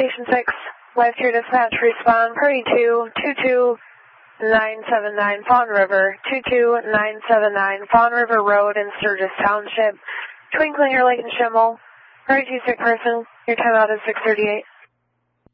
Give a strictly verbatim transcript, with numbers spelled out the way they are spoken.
Station six, Live three Dispatch, respond, Prairie two, two two nine seven nine, Fawn River, two two nine seven nine, Fawn River Road in Sturgis Township, Twinklinger Lake and Schimmel, Prairie two sick person, your timeout is six thirty-eight.